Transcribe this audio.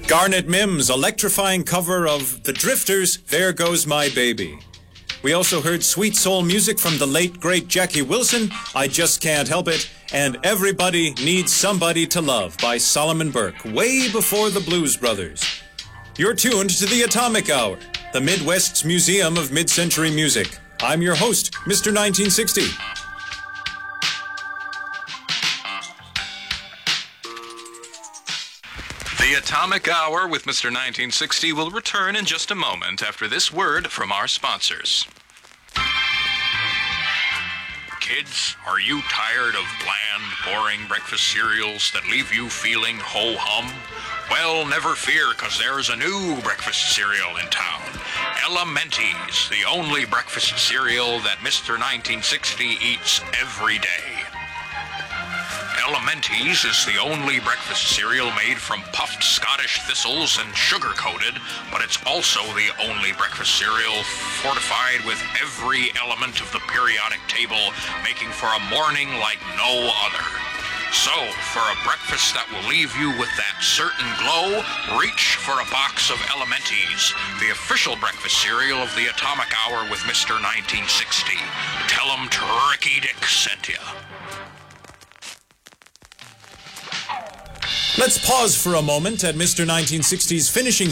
Garnet Mim's electrifying cover of The Drifters' There Goes My Baby. We also heard sweet soul music from the late, great Jackie Wilson, I Just Can't Help It, and Everybody Needs Somebody to Love by Solomon Burke, way before the Blues Brothers. You're tuned to the Atomic Hour, the Midwest's Museum of Mid-Century Music. I'm your host, Mr. 1960. The Atomic Hour with Mr. 1960 will return in just a moment after this word from our sponsors. Kids, are you tired of bland, boring breakfast cereals that leave you feeling ho-hum? Well, never fear, because there's a new breakfast cereal in town. Elementies, the only breakfast cereal that Mr. 1960 eats every day. Elementies is the only breakfast cereal made from puffed Scottish thistles and sugar-coated, but it's also the only breakfast cereal fortified with every element of the periodic table, making for a morning like no other. So, for a breakfast that will leave you with that certain glow, reach for a box of Elementies, the official breakfast cereal of the Atomic Hour with Mr. 1960. Tell 'em Tricky Dick sent ya. Let's pause for a moment at Mr. 1960's finishing